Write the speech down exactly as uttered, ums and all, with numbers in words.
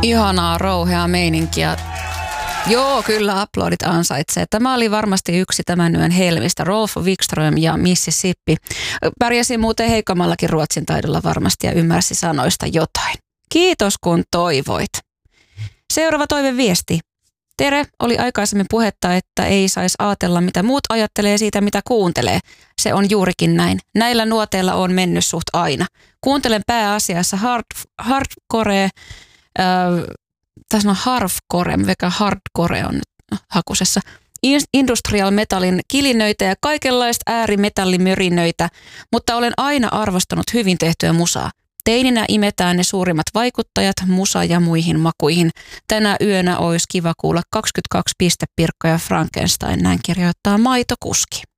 Ihanaa rouheaa meininkiä. Joo, kyllä aplodit ansaitsee. Tämä oli varmasti yksi tämän yön helmistä. Rolf Wikström ja Mississippi. Pärjäsi muuten heikommallakin ruotsin taidolla varmasti ja ymmärsi sanoista jotain. Kiitos kun toivoit. Seuraava toiveviesti. Tere, oli aikaisemmin puhetta, että ei saisi ajatella, mitä muut ajattelee siitä, mitä kuuntelee. Se on juurikin näin. Näillä nuoteilla on mennyt suht aina. Kuuntelen pääasiassa hard, hardcore, äh, tässä on harfcore, mikä hardcore on nyt hakusessa, industrial metallin kilinöitä ja kaikenlaista äärimetallimörinöitä, mutta olen aina arvostanut hyvin tehtyä musaa. Teininä imetään ne suurimmat vaikuttajat musa- ja muihin makuihin. Tänä yönä olisi kiva kuulla kaksikymmentäkaksi pistepirkkoja Frankenstein, näin kirjoittaa Maitokuski.